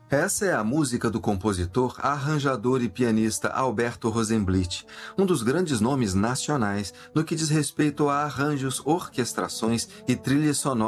Essa é a música do compositor, arranjador e pianista Alberto Rosenblit, um dos grandes nomes nacionais no que diz respeito a arranjos, orquestrações e trilhas sonoras